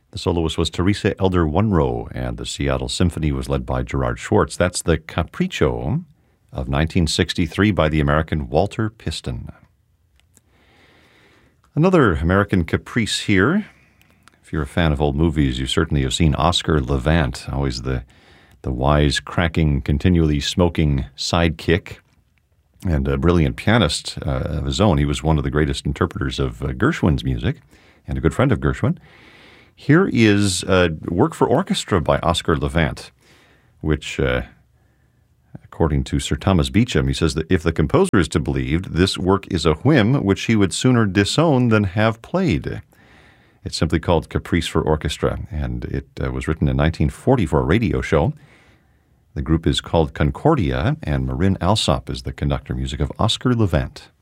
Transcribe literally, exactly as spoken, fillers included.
The soloist was Teresa Elder Munro, and the Seattle Symphony was led by Gerard Schwartz. That's the Capriccio of nineteen sixty-three by the American Walter Piston. Another American caprice here. If you're a fan of old movies, you certainly have seen Oscar Levant, always the, the wise, cracking, continually smoking sidekick, and a brilliant pianist uh, of his own. He was one of the greatest interpreters of uh, Gershwin's music, and a good friend of Gershwin. Here is uh, work for orchestra by Oscar Levant, which, uh, according to Sir Thomas Beecham, he says that if the composer is to be believed, this work is a whim which he would sooner disown than have played. It's simply called Caprice for Orchestra, and it uh, was written in nineteen forty for a radio show. The group is called Concordia, and Marin Alsop is the conductor. Music of Oscar Levant.